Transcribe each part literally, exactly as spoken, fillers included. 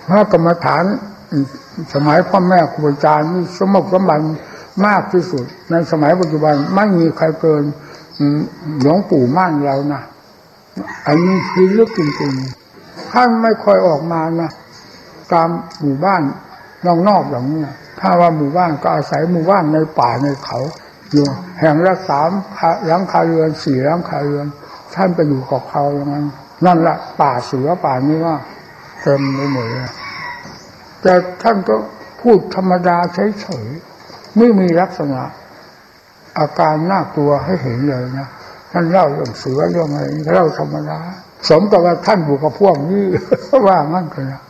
พระกรรมฐานสมัยพ่อแม่ครูอาจารย์มีสมบัติสมบัติมากที่สุดในสมัยปัจจุบันไม่มีใครเกินหลวงปู่มั่นเรานะอันนี้คือลึกจริงๆท่านไม่ค่อยออกมานะตามหมู่บ้านนอกๆอย่างนี้ถ้าว่าหมู่บ้านก็อาศัยหมู่บ้านในป่าในเขาอยู่แห่งละสามหลังคาเรือนสี่หลังคาเรือนท่านไปอยู่กับเขาอย่างนั้นนั่นแหละป่าเสือป่านี้ว่าเต็มไปหมดเลยแต่ท่านก็พูดธรรมดาเฉยๆไม่มีลักษณะอาการน่ากลัวให้เห็นเลยนะท่านเล่าเรื่องเสือเรื่องอะไรเล่าธรรมดาสมกับว่าท่านอยู่กับพวกนี้ว่างั้นเลยนะ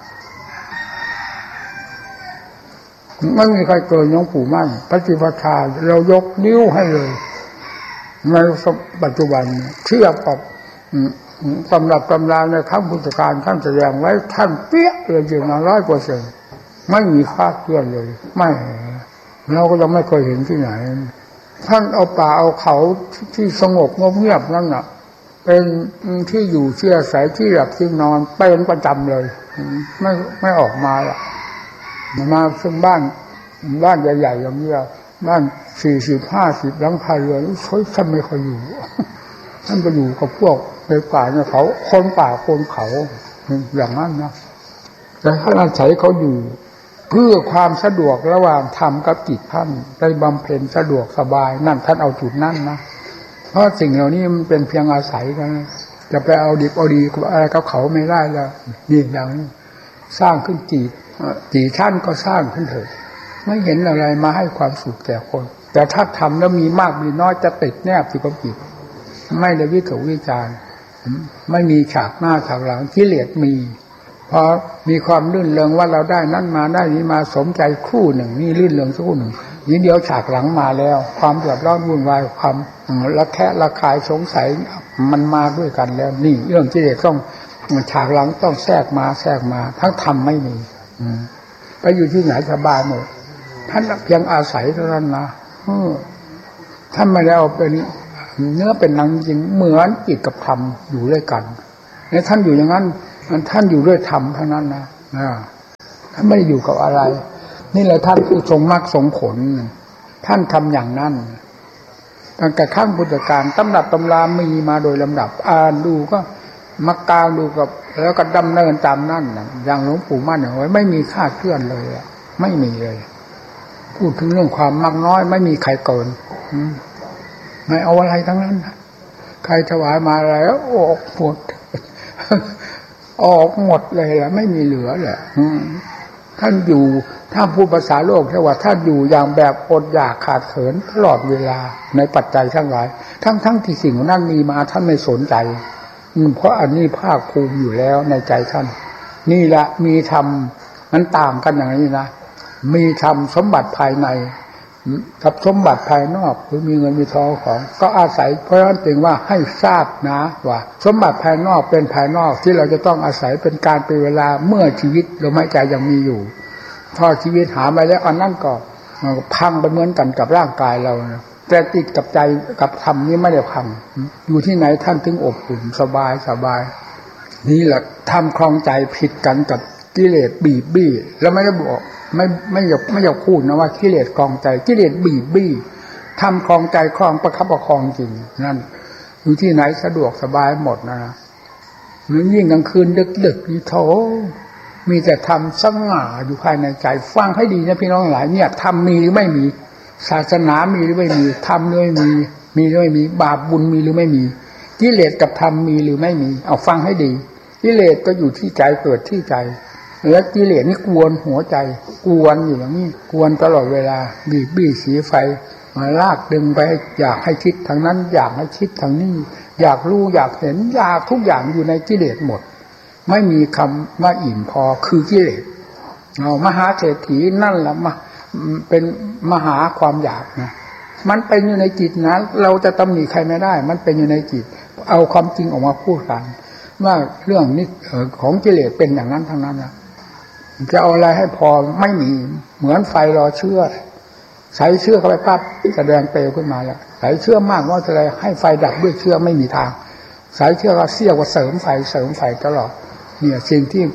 ไม่มีใครเกินหลวงปู่มั่นปฏิปทาเรายกนิ้วให้เลยในปัจจุบันเทียบกับตำรับตำราในครั้งพุทธกาลท่านแสดงไว้ท่านเปี้ยเลยจริงนะร้อยเปอร์เซ็นต์ไม่มีคลาดเคลื่อนเลยไม่เราก็ยังไม่เคยเห็นที่ไหนท่านเอาป่าเอาเขาที่สงบงบเงียบนั่นน่ะเป็นที่อยู่ที่อาศัยที่หลับที่นอนเป็นประจำเลยไม่ไม่ออกมาละมาซึ่งบ้านบ้านใหญ่ๆอย่างนี้บ้านสี่สิบห้าสิบหลังคาเรือนช่วยท่านไม่ค่อยอยู่ท่านไปอยู่กับพวกในป่าเนี่ยเขาคนป่าคนเขาอย่างนั้นนะแต่ท่านอาศัยเขาอยู่เพื่อความสะดวกระหว่างธรรมกับจิตท่านได้บำเพ็ญสะดวกสบายนั่นท่านเอาจุดนั่นนะเพราะสิ่งเหล่านี้มันเป็นเพียงอาศัยกันจะไปเอาดีเอาดีอะไรกับเขาไม่ได้แล้วนี่อย่างนี้สร้างขึ้นจิตจิตท่านก็สร้างขึ้นเถิดไม่เห็นอะไรมาให้ความสุขแก่คนแต่ถ้าทำแล้วมีมากมีน้อยจะติดแนบอยู่กับจิตไม่ได้วิตกวิจารณ์ไม่มีฉากหน้าฉากหลังกิเลสมีพอมีความลื่นเริงว่าเราได้นั่นมาได้นี้มาสมใจครู่หนึ่งนี่ลื่นเริงสักครู่หนึ่งนี้เดียวฉากหลังมาแล้วความเดือดร้อนวุ่นวายความระแคะระคายสงสัยมันมาด้วยกันแล้วนี่เรื่องกิเลสต้องฉากหลังต้องแทรกมาแทรกมาทั้งธรรมไม่มีไปอยู่ที่ไหนสบายหมดท่านเพียงอาศัยเท่านั้นนะท่านไม่ได้เอาเป็นเนื้อเป็นหนังจริงเหมือนจิตกับธรรมอยู่ด้วยกันแล้วท่านอยู่อย่างนั้นท่านอยู่ด้วยธรรมเท่านั้นนะท่านไม่ได้อยู่กับอะไรนี่แหละท่านผู้ทรงมรรคทรงผลท่านทำอย่างนั้นตั้งแต่ขั้งพุทธกาลตำรับตำรามีมาโดยลำดับอ่านดูก็มักกางดูกับแล้วก็ดำเนินตามนั่นอย่างหลวงปู่มั่นอย่างไว้ไม่มีคลาดเคลื่อนเลยไม่มีเลยพูดถึงเรื่องความมากน้อยไม่มีใครเกินไม่เอาอะไรทั้งนั้นใครถวายมาอะไรออกหมดออกหมดเลยแหละไม่มีเหลือแหละท่านอยู่ถ้าพูดภาษาโลกแค่ว่าท่านอยู่อย่างแบบอดอยากขาดเขินตลอดเวลาในปัจจัยทั้งหลายทั้งทั้งที่สิ่งนั้นมีมาท่านไม่สนใจเพราะอันนี้ภาคภูมิอยู่แล้วในใจท่านนี่แหละมีธรรมมันต่างกันอย่างนี้นะมีธรรมสมบัติภายในกับสมบัติภายนอกหรือมีเงินมีทองของก็อาศัยเพราะฉะนั้นจึงว่าให้ทราบนะว่าสมบัติภายนอกเป็นภายนอกที่เราจะต้องอาศัยเป็นการเป็นเวลาเมื่อชีวิตลมหายใจยังมีอยู่พอชีวิตหาไปแล้วอันนั้นก็พังไปเหมือนกันกับร่างกายเรานะแต่ติดกับใจกับธรรมนี้ไม่ได้พังอยู่ที่ไหนท่านถึงอบอุ่นสบายสบายนี่แหละทำคลองใจผิดกันกับกิเลสบีบบี้แล้วไม่ได้บอกไม่ไม่อยากไม่อยากพูดนะว่ากิเลสคลองใจกิเลสบีบบี้ทำคลองใจคลองประคับประคองจริงนั่นอยู่ที่ไหนสะดวกสบายหมดนะมันยิ่งกลางคืนดึกๆนี่โถมีแต่ทำสง่าอยู่ภายในใจฟังให้ดีนะพี่น้องหลายเนี่ยทำมีหรือไม่มีศาสนามีหรือไม่มีธรรมหรือไม่มีมีหรือไม่มีบาปบุญมีหรือไม่มีกิเลสกับธรรมมีหรือไม่มีเอาฟังให้ดีกิเลสก็อยู่ที่ใจเกิดที่ใจแล้วกิเลสนี่กวนหัวใจกวนอยู่อย่างนี้กวนตลอดเวลาบีบบี้สีไฟมาลากดึงไปอยากให้คิดทางนั้นอยากให้คิดทางนี้อยากรู้อยากเห็นอยากทุกอย่างอยู่ในกิเลสหมดไม่มีคำว่าอิ่มพอคือกิเลสเอามหาเศรษฐีนั่นแหละมาเป็นมหาความอยากนะมันเป็นอยู่ในจิตนะเราจะตำหนิใครไม่ได้มันเป็นอยู่ในจิตเอาความจริงออกมาพูดกันว่าเรื่องนี้ของกิเลสเป็นอย่างนั้นทั้งนั้นนะจะเอาอะไรให้พอไม่มีเหมือนไฟรอเชื่อใส่เชื่อเข้าไปปั๊บแสดงเปลวขึ้นมาแล้วใส่เชื่อมากว่าอะไรให้ไฟดับด้วยเชื่อไม่มีทางใส่เชื่อก็เสี้ยวก็เสริมไฟเสริมไฟตลอดเนี่ยสิ่งที่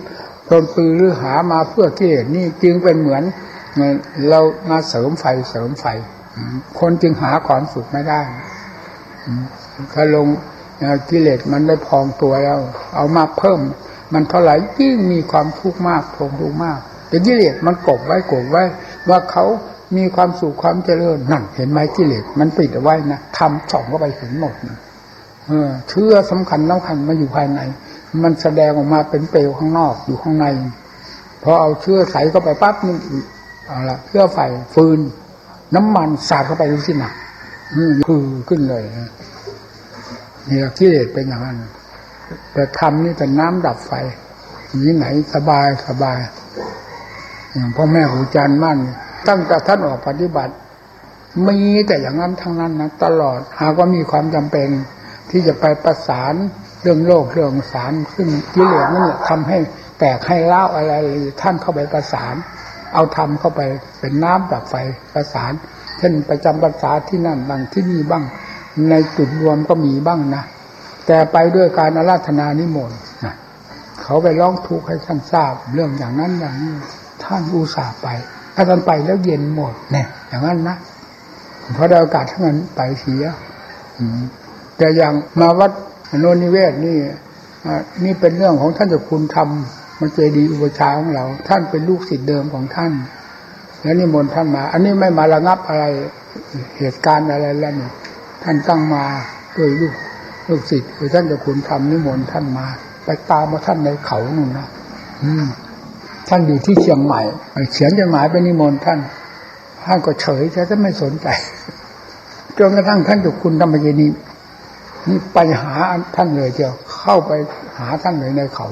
ตนปือหรือหามาเพื่อกิเลสนี่จึงเป็นเหมือนเรามาเสริมไฟเสริมไฟคนจึงหาความสุขไม่ได้ถ้าลงกิเลสมันได้พองตัวแล้วเอามาเพิ่มมันเท่าไหร่ยิ่งมีความทุกข์มากทนทุกข์มากแต่กิเลสมันกบไว้กบไว้ว่าเขามีความสุขความเจริญนั่นเห็นไหมกิเลสมันปิดเอาไว้นะทำส่องเข้าไปเห็นหมดเออเชื่อสำคัญสำคัญมาอยู่ภายในมันแสดงออกมาเป็นเปลวข้างนอกอยู่ข้างในพอเอาเชื่อใส่เข้าไปปั๊บนี่เอาละเชื่อไฟฟืนน้ำมันสาดเข้าไปดูสินะคือขึ้นเลยนี่กิเลสเป็นอย่างนั้นแต่ธรรมนี่เป็นน้ำดับไฟที่ไหนสบายสบายอย่างพ่อแม่ครูอาจารย์มั่นตั้งแต่ท่านออกปฏิบัติมีแต่อย่างนั้นทั้งนั้นนะตลอดหากว่ามีความจำเป็นที่จะไปประสานเรื่องโลกเรื่องสารขึ้นกิเลสนั่นแหละทำให้แตกให้เล่าอะไรท่านเข้าไปประสานเอาธรรมเข้าไปเป็นน้ำดับไฟประสานเช่นประจำพรรษาที่นั่นบ้างที่นี่บ้างในจุดรวมก็มีบ้างนะแต่ไปด้วยการอาราธนานิมนต์นะเขาไปร้องทุกข์ให้ท่านทราบเรื่องอย่างนั้นอย่างนี้ท่านอุตส่าห์ไปถ้าท่านไปแล้วเย็นหมดเนี่ยอย่างนั้นนะเพราะได้โอกาสทั้งนั้นไปเสียแต่อย่างมาวัดโนนิเวศนี่นี่เป็นเรื่องของท่านเจ้าคุณธรรมมันเจดีย์อุปชาของเราท่านเป็นลูกศิษย์เดิมของท่านแล้วนิมนต์ท่านมาอันนี้ไม่มาระงับอะไรเหตุการณ์อะไรแล้วนี่ท่านตั้งมาด้วยลูกลูกศิษย์คือท่านเจ้าคุณธรรมนิมนต์ท่านมาไปตามมาท่านในเขาหนึ่งนะอืมท่านอยู่ที่เชียงใหม่เขียนจดหมายไปนิมนต์ท่านท่านก็เฉยแต่ท่านไม่สนใจจนกระทั่งท่านเจ้าคุณธรรมเจดีย์นี่ไปหาท่านเลยเดียวเข้าไปหาท่านเลยในเขา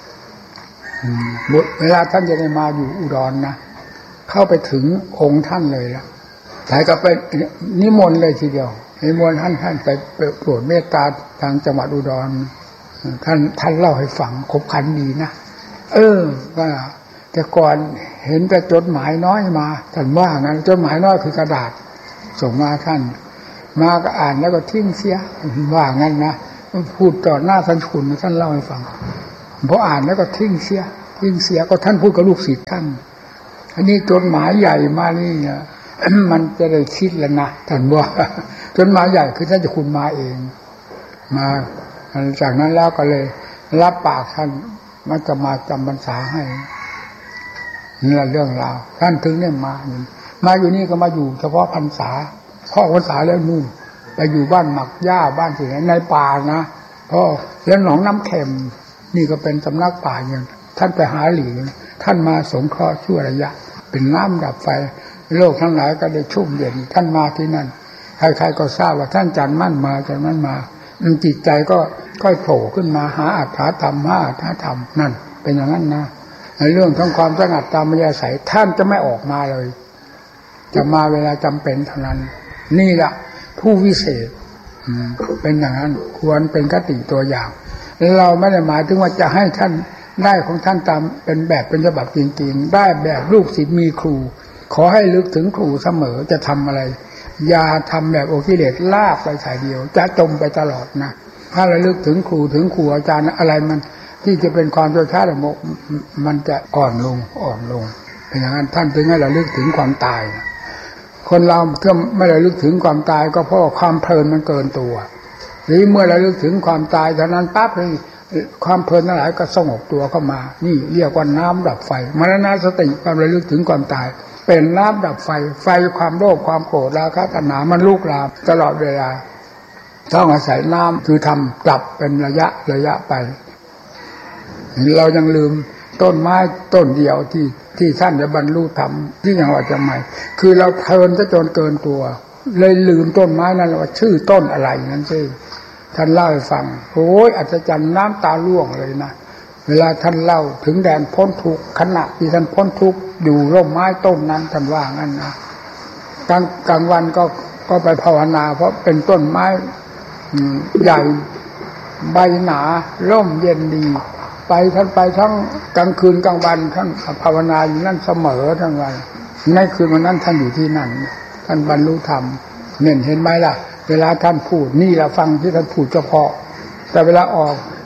เวลาท่านจะได้มาอยู่อุดรนะเข้าไปถึงองค์ท่านเลยละถ่ายก็ไปนิมนต์เลยทีเดียวนิมนต์ท่านท่านไปโปรดเมตตาทางจังหวัดอุดรท่านท่านเล่าให้ฟังครบครันดีนะเออว่าแต่ก่อนเห็นแต่จดหมายน้อยมาท่านว่างั้นจดหมายน้อยคือกระดาษส่งมาท่านมาก็อ่านแล้วก็ทิ้งเสียว่างั้นนะพูดต่อหน้าท่านคุณท่านเล่าให้ฟังพออ่านแล้วก็ทิ้งเสียทิ้งเสียก็ท่านพูดกับลูกศิษย์ท่านอันนี้จดหมายใหญ่มานี่มันจะได้คิดแล้วนะท่านว่าจดหมายใหญ่คือท่านจะคุณมาเองมาจากนั้นแล้วก็เลยรับปากท่านมันจะมาจำพรรษาให้นี่เรื่องราวท่านถึงเนี่ยมามาอยู่นี่ก็มาอยู่เฉพาะพรรษาพ่อพรรษาแล้วนู่นไปอยู่บ้านหมักหญ้าบ้านที่ไหนในป่านะพ่อแล้วหนองน้ำเค็มนี่ก็เป็นสำนักป่าอย่างท่านไปหาหลีท่านมาสงเคราะห์ชั่วระยะเป็นน้ำดับไฟโลกทั้งหลายก็ได้ชุ่มเย็นท่านมาที่นั่นใครๆก็ทราบว่าท่านจันมั่นมาจากนั้นมาจิตใจก็ค่อยโผล่ขึ้นมาหาอัตถธรรมหาอัตถธรรมนั่นเป็นอย่างนั้นนะในเรื่องทั้งความสงัดตามมัธยาศัยท่านจะไม่ออกมาเลยจะมาเวลาจำเป็นเท่านั้นนี่แหละผู้วิเศษเป็นอย่างนั้นควรเป็นคติตัวอย่างเราไม่ได้หมายถึงว่าจะให้ท่านได้ของท่านตามเป็นแบบเป็นฉบับจริงๆได้แบบลูกศิษย์มีครูขอให้ลึกถึงครูเสมอจะทำอะไรอย่าทำแบบโอกิเลสลากไปสายเดียวจะจมไปตลอดนะถ้าระลึกถึงครูถึงครูอาจารย์อะไรมันที่จะเป็นความโดยชาติมกมันจะอ่อนลงอ่อนลงเป็นอย่างนั้นท่านถึงให้ระลึกถึงความตายนะคนเราเมื่อไม่ระลึกถึงความตายก็เพราะความเพลินมันเกินตัวหรือเมื่อระลึกถึงความตายเท่านั้นปั๊บนี่ความเพลินทั้งหลายก็สงบตัวเข้ามานี่เรียกว่าน้ำดับไฟมรณสติความระลึกถึงความตายเป็นน้ำดับไฟไฟความโลภความโกรธราคะตัณหามันลุกลามตลอดเวลาต้องอาศัยน้ำคือทำดับเป็นระยะระยะไปเรายังลืมต้นไม้ต้นเดียวที่ที่ท่านจะบรรลุธรรมที่อย่างว่าจะใหม่คือเราเพลินซะจนเกินตัวเลยลืมต้นไม้นั้นว่าชื่อต้นอะไรนั่นสิท่านเล่าให้ฟังโอ้ยอัศจรรย์น้ำตาร่วงเลยนะเวลาท่านเล่าถึงแดนพ้นทุกข์ขณะที่ท่านพ้นทุกข์อยู่ร่มไม้ต้นนั้นท่านว่างั้นนะกลางกลางวันก็ก็ไปภาวนาเพราะเป็นต้นไม้ใหญ่ใบหนาร่มเย็นดีไปท่านไปทั้งกลางคืนกลางวันท่านภาวนาอยู่นั่นเสมอทั้งวันในคืนวันนั้นท่านอยู่ที่นั่นท่านบรรลุธรรมเห็นเห็นไหมล่ะเวลาท่านพูดนี่เราฟังที่ท่านพูดเฉพาะแต่เวลาออก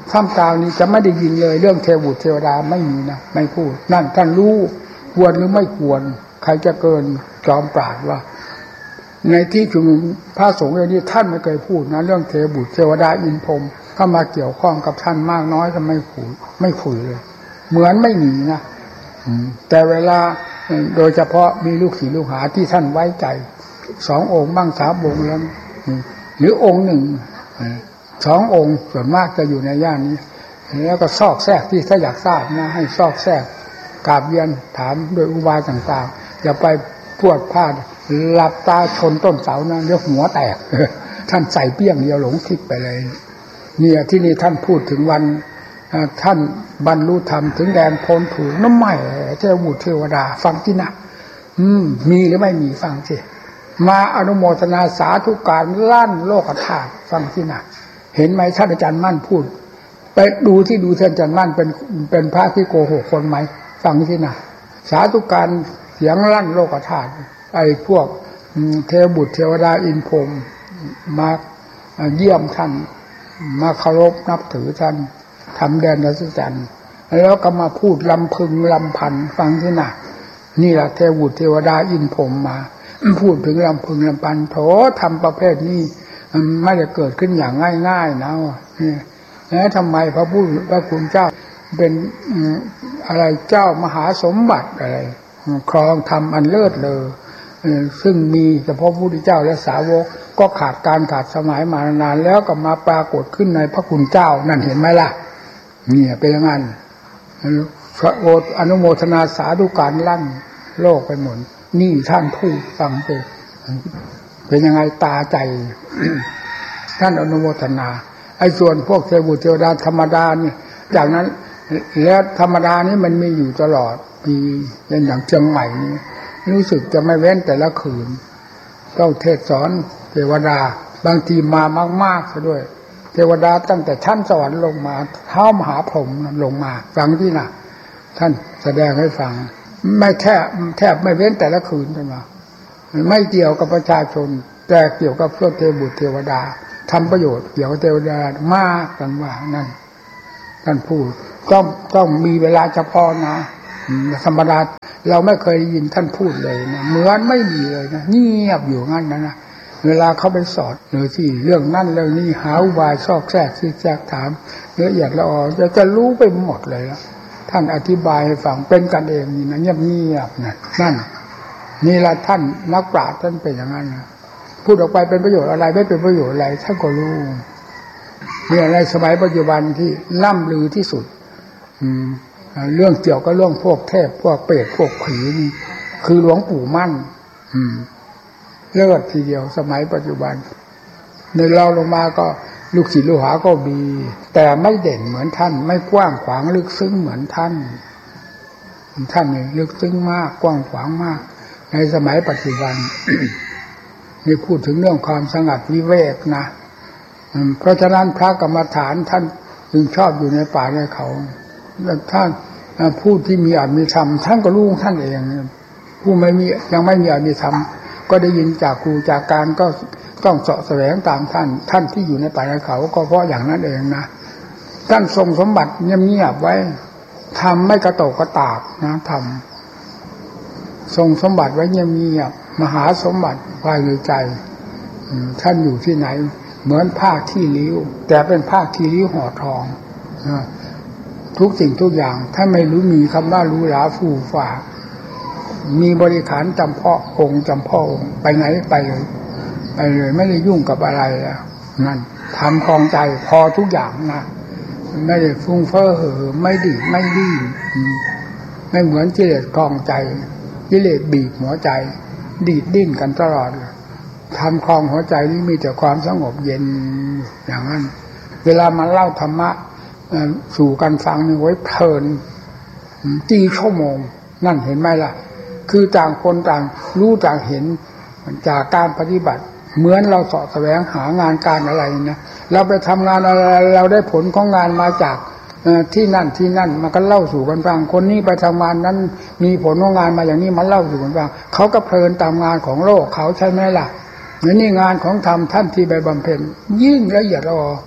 ท่ามกลางนี้จะไม่ได้ยินเลยเรื่องเทวบุตรเทวดาไม่มีนะไม่พูดนั่นท่านรู้ควรหรือไม่ควรใครจะเกินจอมปราดว่าในที่ชุมนุมพระสงฆ์อย่างนี้ท่านไม่เคยพูดนะเรื่องเทวบุตรเทวดาอินพรหมเข้ามาเกี่ยวข้องกับท่านมากน้อยก็ไม่พูดไม่คุยเลยเหมือนไม่มีนะแต่เวลาโดยเฉพาะมีลูกศิษย์ลูกหาที่ท่านไว้ใจสององค์บ้างสามองค์แล้วหรือองค์หนึ่งสององค์ส่วนมากจะอยู่ในย่านนี้แล้วก็ซอกแซกที่ถ้าอยากทราบนะให้ซอกแซกกราบเรียนถามโดยอุบายต่างๆอย่าไปพวดพลาดหลับตาชนต้นเสานะเดี๋ยวหัวแตกท่านใส่เปี้ยงเดียวหลงทิศไปเลยเนี่ยที่นี่ท่านพูดถึงวันท่านบรรลุธรรมถึงแดนโพ้นถูกน้ำใหม่เทวบุตรเทวดาฟังที่นะอืมมีหรือไม่มีฟังสิมาอนุโมทนาสาธุการลั่นโลกธาตุฟังที่นะเห็นไหมท่านอาจารย์มั่นพูดไปดูที่ดูท่านอาจารย์มั่นเป็นเป็นพระที่โกหกคนไหมฟังที่นะสาธุการเสียงลั่นโลกธาตุไอ้พวกเทวบุตรเทวดาอินพรหมมาเยี่ยมท่านมาเคารพนับถือท่านทำแดนรัศจันทร์แล้วก็มาพูดลำพึงลำพันฟังที่น่ะนี่แหละเทวบุตรเทวดาอินพรหมมาพูดถึงลำพึงลำพันโถทำประเภทนี้ไม่ได้เกิดขึ้นอย่างง่ายๆนะแล้วทำไมพระผู้พระคุณเจ้าเป็นอะไรเจ้ามหาสมบัติอะไรครองธรรมอันเลิศเลอซึ่งมีเฉพาะพระพุทธเจ้าและสาวกก็ขาดการขาดสมัยมานานแล้วก็มาปรากฏขึ้นในพระคุณเจ้านั่นเห็นไหมล่ะนี่เป็นอย่างนั้นโออนุโมทนาสาธุการลั่นโลกไปหมดนี่ท่านพูดฟังไปเป็นยังไงตาใจ ท่านอนุโมทนาไอ้ส่วนพวกเทวบุตรเทวดาธรรมดาเนี่ยจากนั้นแล้วธรรมดานี้มันมีอยู่ตลอดปีอย่างเชียงใหม่นี้รู้สึกจะไม่เว้นแต่ละคืนต้องเทศสอนเทวดาบางทีมามากๆซะด้วยเทวดาตั้งแต่ชั้นสวรรค์ลงมาเท้ามหาพรหมลงมาฟังที่น่ะท่านแสดงให้ฟังไม่แทบแทบไม่เว้นแต่ละคืนใช่ไหมไม่เกี่ยวกับประชาชนแต่เกี่ยวกับพวกเทวบุตรเทวดาทำประโยชน์เกี่ยวกับเทวดามากกันว่านั่นท่านพูดต้องต้องมีเวลาเฉพาะนะธรรมดาเราไม่เคยได้ยินท่านพูดเลยนะเหมือนไม่มีเลยนะเงียบอยู่งั้นนะนะเวลาเขาไปสอนหรือที่เรื่องนั่นเรื่องนี้หาอุบายซอกแทรกซีแทรกถามละเอียดละออจะจะรู้ไปหมดเลยแล้วท่านอธิบายให้ฟังเป็นกันเองนี่นะเงียบเงียบนะนั่นนี่ละท่านนักปราชญ์ท่านเป็นอย่างนั้นนะพูดออกไปเป็นประโยชน์อะไรไม่เป็นประโยชน์อะไรท่านก็รู้เนี่ยในสมัยปัจจุบันที่ล่ำลือที่สุดอืมเรื่องเกี่ยวกับเรื่องพวกเทพพวกเปรตพวกผีนี่คือหลวงปู่มั่นอืมเลิศทีเดียวสมัยปัจจุบันในเราลงมาก็ลูกศิษย์ลูกหาก็มีแต่ไม่เด่นเหมือนท่านไม่กว้างขวางลึกซึ้งเหมือนท่านท่านนี่ลึกซึ้งมากกว้างขวางมากในสมัยปัจจุบัน นี่พูดถึงเรื่องความสงัดวิเวกนะเพราะฉะนั้นพระกรรมฐานท่านจึงชอบอยู่ในป่าในเขาท่านผู้ที่มีอาจมีธรรมท่านก็รู้ท่านเองผู้ไม่มียังไม่มีอาจมีธรรมก็ได้ยินจากครูจากการก็ต้องเสาะแสวงตามท่านท่านที่อยู่ในป่าในเขาก็เพราะอย่างนั้นเองนะท่านทรงสมบัติเงียบๆไว้ทำไม่กระโตกกระตากนะทำทรงสมบัติไว้เงียบๆมหาสมบัติภายในใจท่านอยู่ที่ไหนเหมือนผ้าที่ริ้วแต่เป็นผ้าที่ริ้วห่อทองนะทุกสิ่งทุกอย่างถ้าไม่รู้มีคำว่ารู้หลาฟูฝ่ามีบริขารจำเพาะองค์จำเพาะองค์ไปไหนไปเลยไปเลยไม่ได้ยุ่งกับอะไรแล้วนั่นทำคลองใจพอทุกอย่างนะไม่ได้ฟุ้งเฟ้อเห่อไม่ดิ้นไม่ดิ้นไม่เหมือนกิเลสคลองใจกิเลสบีบหัวใจดีดดิ้นกันตลอดทำคลองหัวใจนี่มีแต่ความสงบเย็นอย่างนั้นเวลามาเล่าธรรมะสู่กันฟังนี่ไว้เพลินจีชั่วโมงนั่นเห็นไหมล่ะคือต่างคนต่างรู้ต่างเห็นจากการปฏิบัติเหมือนเราเสาะแสวงหางานการอะไรนะเราไปทำงานอะไรเราได้ผลของงานมาจากที่นั่นที่นั่นมันก็เล่าสู่กันฟังคนนี้ไปทำงานนั้นมีผลของงานมาอย่างนี้มันเล่าสู่กันฟังเขาก็เพลินตามงานของโลกเขาใช่ไหมล่ะนี่งานของธรรมท่านที่ไปบำเพ็ญยิ่งละเอียดอ่อ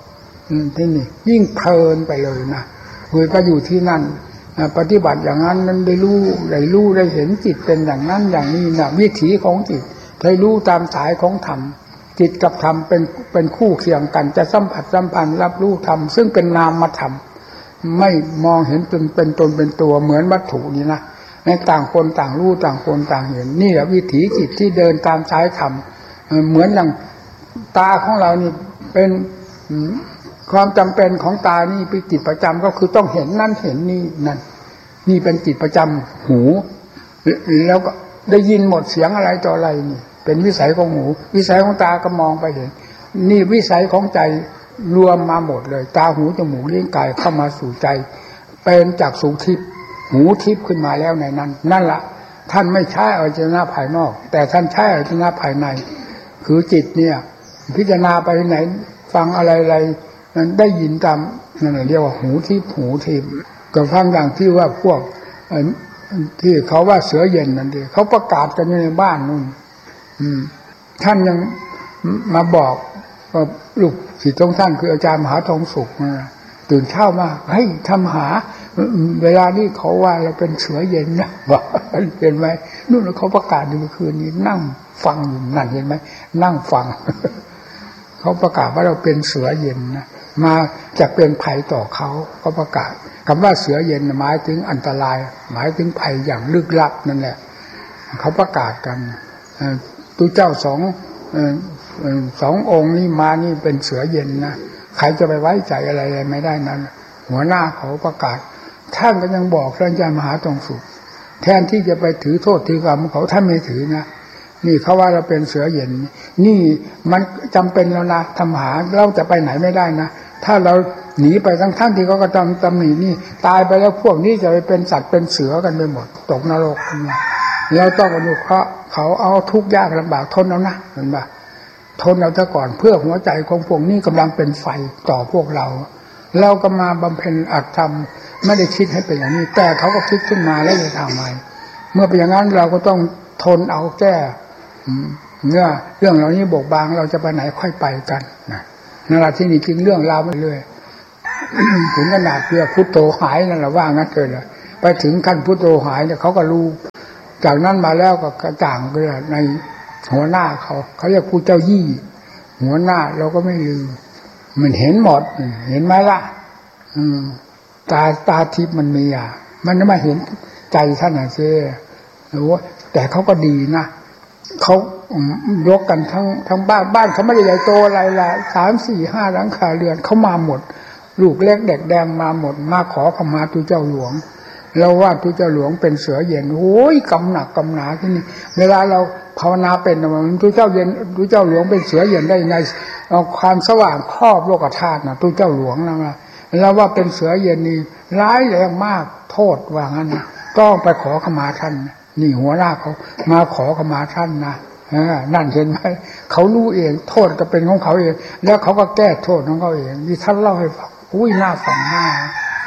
ที่นี่ยิ่งเพลินไปเลยนะคุยก็อยู่ที่นั่นปฏิบัติอย่างนั้นนั้นได้รู้ได้รู้ได้เห็นจิตเป็นอย่างนั้นอย่างนี้นะวิถีของจิตได้รู้ตามสายของธรรมจิตกับธรรมเป็นเป็นคู่เคียงกันจะสัมผัสสัมพันธ์รับรู้ธรรมซึ่งเป็นนามธรรมไม่มองเห็นเป็นเป็นตนเป็นตัวเหมือนวัตถุนี่นะในต่างคนต่างรู้ต่างคนต่างเห็นนี่แหละวิถีจิตที่เดินตามสายธรรมเหมือนอย่างตาของเรานี่เป็นความจำเป็นของตานี่เป็นจิตประจำก็คือต้องเห็นนั่นเห็นนี่นั่นนี่เป็นจิตประจำหูแล้วก็ได้ยินหมดเสียงอะไรต่ออะไรนี่เป็นวิสัยของหูวิสัยของตาก็มองไปเห็นนี่วิสัยของใจรวมมาหมดเลยตาหูจมูกลิ้นกายเข้ามาสู่ใจเป็นจักษุทิพย์หูทิพย์ขึ้นมาแล้วในนั้นนั่นละท่านไม่ใช่อายตนะภายนอกแต่ท่านใช้อายตนะภายในคือจิตเนี่ยพิจารณาไปไหนฟังอะไรๆนั้นได้ยินตามนั่นเรียกว่าหูทิพย์หูทิพย์ก็ฟังอย่างที่ว่าพวกที่เขาว่าเสือเย็นนั่นเองเขาประกาศกันในบ้านนู่นท่านยังมาบอกว่าลูกศิษย์ของท่านคืออาจารย์มหาทองสุขนะตื่นเช้ามาเฮ้ยทำหาเวลานี้เขาว่าเราเป็นเสือเย็นนะบอกเห็นไหมนู่นเขาประกาศในเมื่อคืนนี้นั่งฟังอยู่นั่นเห็นไหมนั่งฟังเขาประกาศว่าเราเป็นเสือเย็นนะมาจะเป็นภัยต่อเขาเขาประกาศคำว่าเสือเย็นหมายถึงอันตรายหมายถึงภัยอย่างลึกลับนั่นแหละเขาประกาศกันตัวเจ้าสองสององค์นี่มานี่เป็นเสือเย็นนะใครจะไปไว้ใจอะไรไม่ได้นั้นหัวหน้าเขาประกาศท่านก็ยังบอกท่านอาจารย์มหาทองสุขแทนที่จะไปถือโทษถือกรรมเขาท่านไม่ถือนะนี่เขาว่าเราเป็นเสือเย็นนี่มันจำเป็นแล้วนะทำหาเราจะไปไหนไม่ได้นะถ้าเราหนีไปทั้งทั้งที่เขาก็ตำตำหนีนี่ตายไปแล้วพวกนี้จะไปเป็นสัตว์เป็นเสือกันไปหมดตกนรกเราต้องอนุเคราะห์เขาเอาทุกข์ยากลำบากทนเอานะเห็นป่ะทนเอาซะก่อนเพื่อหัวใจของพวกนี้กำลังเป็นไฟต่อพวกเราเราก็มาบำเพ็ญอัตธรรมไม่ได้คิดให้เป็นอย่างนี้แต่เขาก็คิดขึ้นมาแล้วจะทำไมเมื่อเป็นอย่างนั้นเราก็ต้องทนเอาแก้เมื่อเรื่องเหล่านี้บกบางเราจะไปไหนค่อยไปกันนะนั่นแหละที่นี่จริงเรื่องราวไปเรื่อยถึงขนาดเพื่อพุทโธหายนั่นแหละว่างั้นเลยไปถึงขั้นพุทโธหายเนี่ยเขาก็รู้จากนั้นมาแล้วก็กระจ่างเลยในหัวหน้าเขาเขาเรียกผู้เจ้ายี่หัวหน้าเราก็ไม่ลืมมันเห็นหมดเห็นไหมล่ะอืมตาตาทิพย์มันมีอ่ะมันไม่มาเห็นใจท่านอ่ะเซ่รู้แต่เขาก็ดีนะเขายกกันทั้งทั้งบ้านบ้านเขาไม่ได้ใหญ่โตอะไรละสามสี่ห้าหลังคาเรือนเขามาหมดลูกเล็กเด็กแดงมาหมดมาขอขมาตุเจ้าหลวงเราว่าตุเจ้าหลวงเป็นเสือเย็นโอ้ยกำหนักกำหนาที่นี่เวลาเราภาวนาเป็นมันตุเจ้าเย็นตุเจ้าหลวงเป็นเสือเย็นได้ยังไงเอาความสว่างครอบโลกธาตุนะตุเจ้าหลวงนะเราว่าเป็นเสือเย็นนี่ร้ายแรงมากโทษว่างั้นนะต้องไปขอขมาท่านนี่หัวหน้าเขามาขอขมาท่านนะนั่นเห็นไหมเขารู้เองโทษก็เป็นของเขาเองแล้วเขาก็แก้โทษของเขาเองที่ท่านเล่าให้ฟังอุ้ยน่าฟังมาก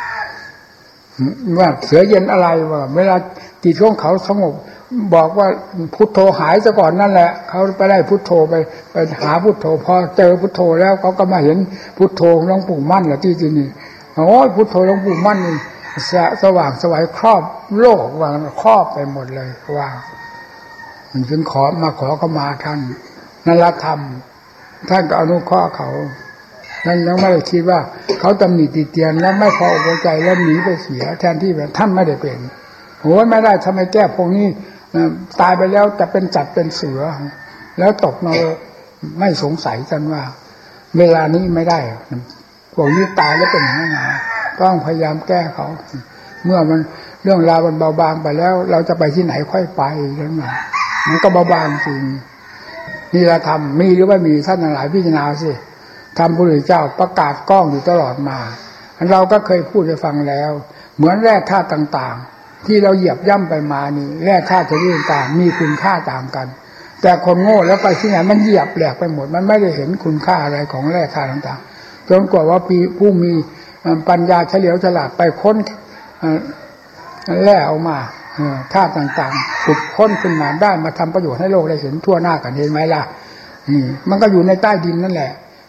ว่าเสือเย็นอะไรวะเวลาจิตของเขาสงบบอกว่าพุทโธหายซะก่อนนั่นแหละเขาไปได้พุทโธไปไปหาพุทโธพอเจอพุทโธแล้วเขาก็มาเห็นพุทโธหลวงปู่มั่นแหละที่ที่นี่โอ้ยพุทโธหลวงปู่มั่นนี่สว่างสวัยครอบโลกว่าครอบไปหมดเลยว่ามันถึงขอมาขอเข้ามาท่านนั่นละธรรมท่านก็อนุเคราะห์เขานั่นยังไม่ได้คิดว่าเขาตำหนิติเตียนแล้วไม่พออกใจแล้วหนีไปเสียแทนที่แบบท่านไม่ได้เป็นโอ้ยไม่ได้ทำไมแก้พวกนี้ตายไปแล้วจะเป็นจัดเป็นเสือแล้วตกนรกไม่สงสัยกันว่าเวลานี้ไม่ได้พวกนี้ตายแล้วเป็นยังไงต้องพยายามแก้เขาเมื่อมันเรื่องราวมันเบาบางไปแล้วเราจะไปที่ไหนค่อยไปแล้วไงมันก็เบาบางจริงนี่ละธรรมมีหรือไม่มีท่านหลายพิจารณาสิธรรมพระพุทธเจ้าประกาศกล้องอยู่ตลอดมาเราก็เคยพูดให้ฟังแล้วเหมือนแร่ธาตุต่างๆที่เราเหยียบย่ำไปมานี่แร่ธาตุชนิดต่างมีคุณค่าต่างกันแต่คนโง่แล้วไปที่ไหนมันเหยียบแหลกไปหมดมันไม่ได้เห็นคุณค่าอะไรของแร่ธาตุต่างๆจนกว่าว่าผู้มีปัญญาเฉลียวฉลาดไปค้นแร่ออกมาธาตุต่างๆขุดค้นขึ้นมาได้มาทำประโยชน์ให้โลกได้เห็นทั่วหน้ากันเห็นไหมล่ะนี่มันก็อยู่ในใต้ดินนั่นแหละ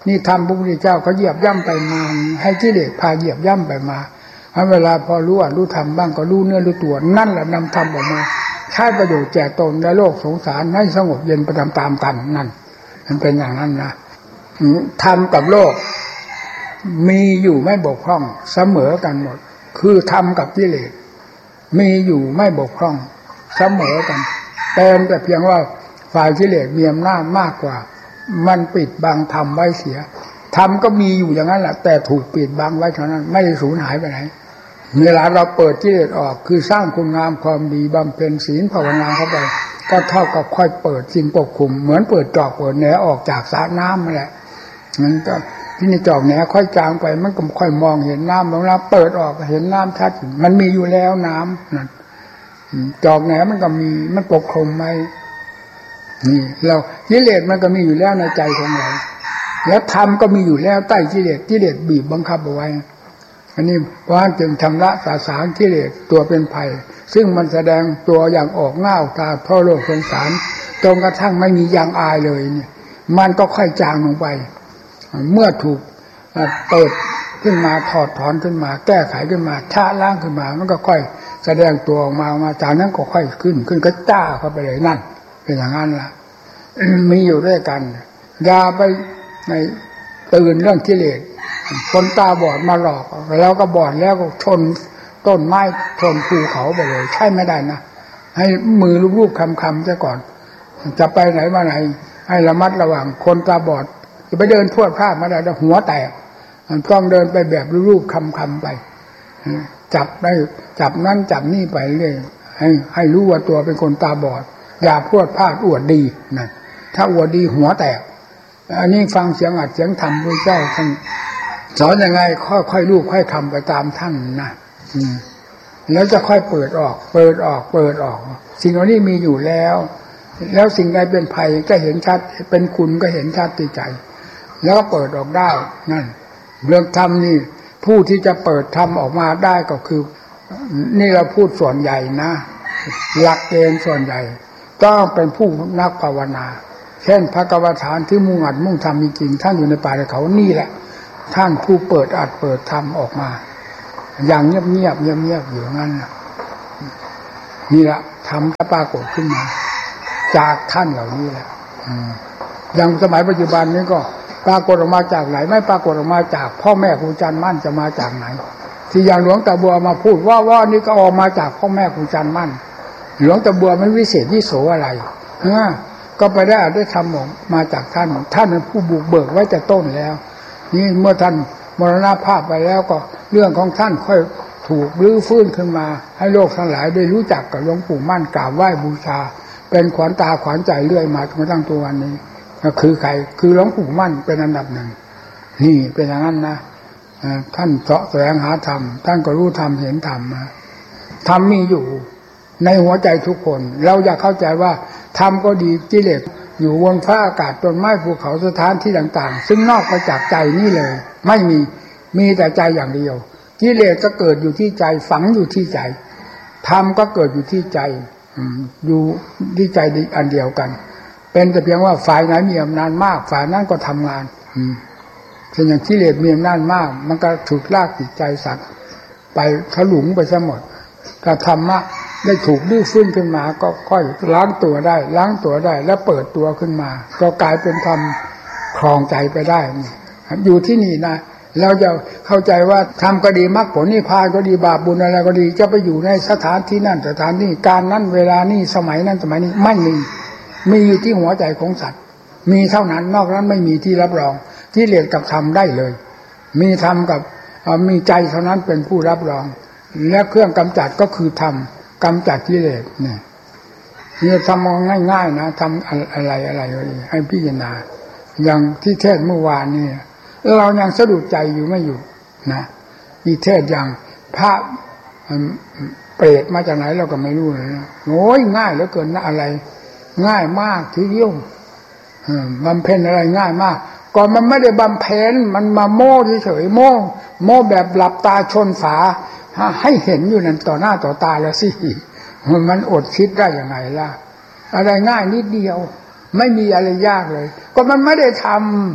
นี่ทำพระพุทธเจ้าเขาเหยียบย่ำไปมาให้กิเลสพาเหยียบย่ำไปมาเวลาพอรู้ว่ารู้ธรรมบ้างก็รู้เนื้อรู้ตัวนั่นแหละนำธรรมออกมาใช้ประโยชน์แก่ตนและโลกสงสารให้สงบเย็นไปตามๆกันนั่นมันเป็นอย่างนั้นนะธรรมกับโลกมีอยู่ไม่บกพร่องเสมอกันหมดคือธรรมกับกิเลสมีอยู่ไม่บกพร่องเสมอกันแต่แต่เพียงว่าฝ่ายกิเลสมีอำนาจมากกว่ามันปิดบังธรรมไว้เสียธรรมก็มีอยู่อย่างนั้นแหละแต่ถูกปิดบังไว้เท่านั้นไม่ได้สูญหายไปไหนเวลาเราเปิดกิเลสออกคือสร้างคุณงามความดีบำเพ็ญศีลภาวนาเข้าไปก็เท่ากับค่อยเปิดสิ่งปกคลุมเหมือนเปิดจอกเปิดแหนออกจากสระน้ำนั่นแหละมันก็ที่นี่จอกแหนค่อยจางไปมันก็ค่อยมองเห็นน้ำแล้วเปิดออกเห็นน้ำชัดมันมีอยู่แล้วน้ำนั่นจอกแหนมันก็มีมันปกคลุมไว้นี่เรากิเลสมันก็มีอยู่แล้วในใจของเราแล้วธรรมก็มีอยู่แล้วใต้กิเลสกิเลสบีบบังคับเอาไว้อันนี้เพราะจึงทำละสาสางกิเลสตัวเป็นภัยซึ่งมันแสดงตัวอย่างออกง่าวตาทั่วโลกสงสารจนกระทั่งไม่มียางอายเลยเนี่ยมันก็ค่อยจางลงไปเมื่อถูกเปิดขึ้นมาถอดถอนขึ้นมาแก้ไขขึ้นมาชะล้างขึ้นมามันก็ค่อยแสดงตัวออกมามาจากนั้นก็ค่อยขึ้นขึ้นก็จ้าเข้าไปเลยนั่นเป็นอย่างนั้นล่ะ มีอยู่ด้วยกันอย่าไปในตื่นเรื่องกิเลสคนตาบอดมาหลอกแล้วก็บอดแล้วก็ชนต้นไม้ชนภูเขาไปเลยใช่ไม่ได้นะให้มือลูบๆคำๆซะก่อนจะไปไหนมาไหนให้ระมัดระวังคนตาบอดจะไปเดินทั่วพลาดมาได้หัวแตกต้องเดินไปแบบรูปๆคำๆไปจับได้จับนั่นจับนี่ไปเรื่อยให้ให้รู้ว่าตัวเป็นคนตาบอดอย่าพูดพลาดอวดดีนะถ้าอวดดีหัวแตกอันนี้ฟังเสียงอัดเสียงธรรมพระเจ้าท่านสอนยังไงค่อยๆรู้ค่อยทำไปตามท่านนะแล้วจะค่อยเปิดออกเปิดออกเปิดออกสิ่งเหล่านี้มีอยู่แล้วแล้วสิ่งใดเป็นภัยก็เห็นชัดเป็นคุณก็เห็นชัดที่ใจแล้วก็เปิดออกได้นั่นเรื่องธรรมนี่ผู้ที่จะเปิดธรรมออกมาได้ก็คือนี่เราพูดส่วนใหญ่นะหลักเกณฑ์ส่วนใหญ่ต้องเป็นผู้นักภาวนาเช่นพระกรรมฐานที่มุ่งอัดมุ่งทำจริงๆท่านอยู่ในป่าในเขานี่แหละท่านผู้เปิดอัดเปิดธรรมออกมาอย่างเงียบเงียบเงียบเงียบอยู่งั้นนี่แหละธรรมจะปรากฏขึ้นมาจากท่านเหล่านี้แหละอย่างสมัยปัจจุบันนี้ก็ปรากฏออกมาจากไหนไม่ปรากฏออกมาจากพ่อแม่ครูอาจารย์มั่นจะมาจากไหนที่อย่างหลวงตาบัวมาพูดว่าว่านี่ก็ออกมาจากพ่อแม่ครูอาจารย์มั่นหลวงตาบัวไม่วิเศษวิโสอะไรก็ไปได้ได้ทำออกมาจากท่านท่านเป็นผู้บุกเบิกไว้แต่ต้นแล้วนี่เมื่อท่านมรณภาพไปแล้วก็เรื่องของท่านค่อยถูกรื้อฟื้นขึ้นมาให้โลกทั้งหลายได้รู้จักกับหลวงปู่มั่นกราบไหว้บูชาเป็นขวัญตาขวัญใจเรื่อยมาจนกระทั่งตัววันนี้ก็คือใครคือหลวงปู่มั่นเป็นอันดับหนึ่งนี่เป็นอย่างนั้นนะท่านเสาะแสวงหาธรรมท่านก็รู้ธรรมเห็นธรรมมาธรรมมีอยู่ในหัวใจทุกคนเราอยากเข้าใจว่าธรรมก็ดีกิเลสอยู่บนฟ้าอากาศต้นไม้ภูเขาสถานที่ต่างๆซึ่งนอกไปจากใจนี่เลยไม่มีมีแต่ใจอย่างเดียวกิเลสก็เกิดอยู่ที่ใจฝังอยู่ที่ใจธรรมก็เกิดอยู่ที่ใจอยู่ที่ใจอันเดียวกันเป็นแต่เพียงว่าฝ่ายไหนมีอำนาจมากฝ่ายนั้นก็ทำงานเช่นอย่างกิเลสมีอำนาจมากมันก็ถูกลากจิตใจสัตว์ไปถลุงไปซะหมดถ้าธรรมะได้ถูกดื้อฟื้นขึ้นมาก็ค่อยล้างตัวได้ล้างตัวได้แล้วเปิดตัวขึ้นมาก็กลายเป็นธรรมครองใจไปได้อยู่ที่นี่นะเราจะเข้าใจว่าทำก็ดีมรรคผลนิพพานก็ดีบาปบุญอะไรก็ดีจะไปอยู่ในสถานที่นั่นสถานนี้การนั้นเวลานี้สมัยนั้นสมัยนี้ไม่มีมีอยู่ที่หัวใจของสัตว์มีเท่านั้นนอกนั้นไม่มีที่รับรองที่เรียกกับธรรมได้เลยมีธรรมกับมีใจเท่านั้นเป็นผู้รับรองและเครื่องกำจัดก็คือธรรมกำจัดกิเลสเนี่ยนี่ทำมองง่ายๆนะทำอะไรอะไรให้พิจารณาอย่างที่เทศเมื่อวานนี่เรายังสะดุดใจอยู่ไม่อยู่นะมีเทศอย่างพระเปรตมาจากไหนเราก็ไม่รู้เลยนะโอ้ยง่ายเหลือเกินนะอะไรง่ายมากทีเดียวบำเพ็ญอะไรง่ายมากก่อนมันไม่ได้บำเพ็ญมันมาโม้เฉยๆโม้โม้แบบหลับตาชนฝาให้เห็นอยู่นั่นต่อหน้าต่อตาแล้วสิมันอดคิดได้ยังไงล่ะอะไรง่ายนิดเดียวไม่มีอะไรยากเลยก็มันไม่ได้ทำ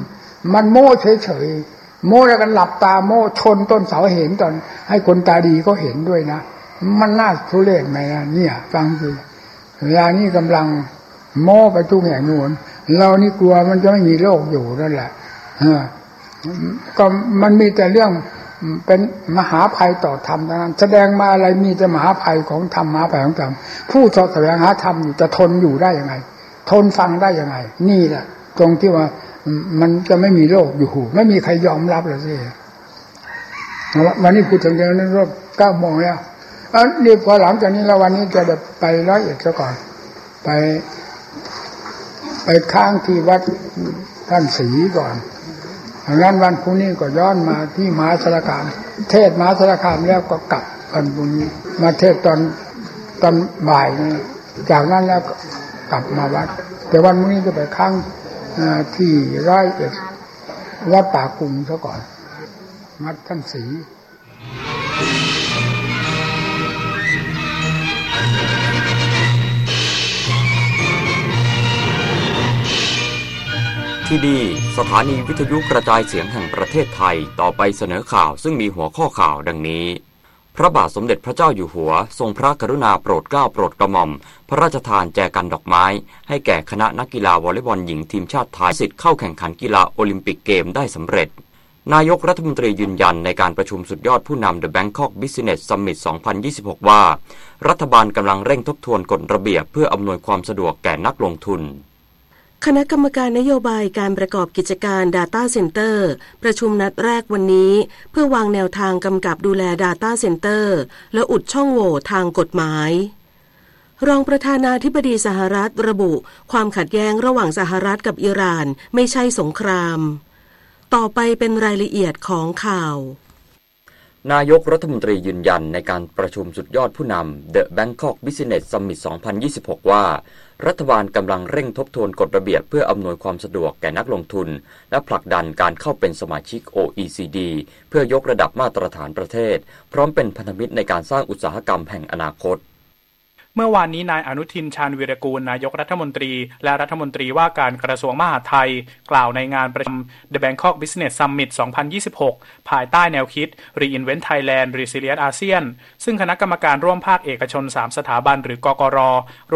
มันโม้เฉยๆโม้แล้วกันหลับตาโม้ชนต้นเสาเห็นตอนให้คนตาดีก็เห็นด้วยนะมันน่าทุเรศไหมนะเนี่ยฟังดูเวลานี้กำลังโม้ไปทุกแห่งนู่นเรานี่กลัวมันจะไม่มีโลกอยู่นั่นแหละก็มันมีแต่เรื่องเป็นมหาภัยต่อธรรมนั้นแสดงมาอะไรมีแต่มหาภัยของธรรมมหาภัยของธรรมผู้สอบแสวงหาธรรมอยู่จะทนอยู่ได้ยังไงทนฟังได้ยังไงนี่แหละตรงที่ว่ามันจะไม่มีโลกอยู่ไม่มีใครยอมรับเลยสิวันนี้พูดถึงเรื่องนั้นรอบเก้าโมงแล้วอันนี้พอหลังจากนี้แล้ววันนี้จะไปร้อยเอ็ดซะก่อนไปไปค้างที่วัดท่านศรีก่อนดังนั้นวันพรุ่งนี้ก็ย้อนมาที่มหาสารคามเทศมหาสารคามแล้วก็กลับวันพรุ่งนี้มาเทศตอนตอนบ่ายนะจากนั้นแล้วก็กลับมาวัดแต่วันพรุ่งนี้จะไปค้างที่ร้อยเอ็ดวัดป่ากุงซะก่อนวัดท่านศรีที่นี่สถานีวิทยุกระจายเสียงแห่งประเทศไทยต่อไปเสนอข่าวซึ่งมีหัวข้อข่าวดังนี้พระบาทสมเด็จพระเจ้าอยู่หัวทรงพระกรุณาโปรดเกล้าโปรดกระหม่อมพระราชทานแจกันดอกไม้ให้แก่คณะนักกีฬาวอลเลย์บอลหญิงทีมชาติไทยสิทธิ์เข้าแข่งขันกีฬาโอลิมปิกเกมได้สำเร็จนายกรัฐมนตรียืนยันในการประชุมสุดยอดผู้นำ The Bangkok Business Summit สองพันยี่สิบหกว่ารัฐบาลกำลังเร่งทบทวนกฎระเบียบเพื่ออำนวยความสะดวกแก่นักลงทุนคณะกรรมการนโยบายการประกอบกิจการ Data Center ประชุมนัดแรกวันนี้เพื่อวางแนวทางกำกับดูแล Data Center และอุดช่องโหว่ทางกฎหมายรองประธานาธิบดีสหรัฐระบุความขัดแย้งระหว่างสหรัฐกับอิหร่านไม่ใช่สงครามต่อไปเป็นรายละเอียดของข่าวนายกรัฐมนตรียืนยันในการประชุมสุดยอดผู้นำ The Bangkok Business Summit สองพันยี่สิบหกว่ารัฐบาลกำลังเร่งทบทวนกฎระเบียบเพื่ออำนวยความสะดวกแก่นักลงทุนและผลักดันการเข้าเป็นสมาชิก โอ อี ซี ดี เพื่อยกระดับมาตรฐานประเทศพร้อมเป็นพันธมิตรในการสร้างอุตสาหกรรมแห่งอนาคตเมื่อวานนี้นายอนุทินชาญวีรกูลนายกรัฐมนตรีและรัฐมนตรีว่าการกระทรวงมหาดไทยกล่าวในงานประชุม The Bangkok Business Summit สองพันยี่สิบหกภายใต้แนวคิด Reinvent Thailand Resilient อาเซียนซึ่งคณะกรรมการร่วมภาคเอกชนสามสถาบันหรือกกร